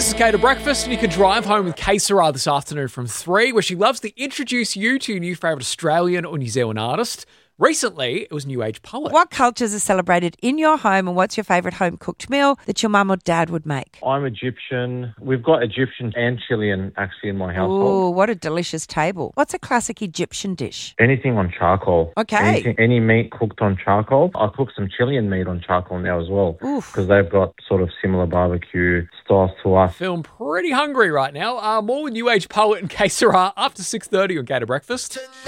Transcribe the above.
This is Kate at Breakfast, and you can drive home with Kay Sarah this afternoon from 3, where she loves to introduce you to your new favourite Australian or New Zealand artist. Recently, it was New Age Poet. What cultures are celebrated in your home, and what's your favourite home-cooked meal that your mum or dad would make? I'm Egyptian. We've got Egyptian and Chilean actually in my Ooh, household. what a delicious table. What's a classic Egyptian dish? Anything on charcoal. Okay. Any meat cooked on charcoal. I cook some Chilean meat on charcoal now as well. Oof. Because they've got sort of similar barbecue styles to us. Feeling pretty hungry right now. More with New Age Poet and Kay Sarah after 6:30 on Kate at Breakfast.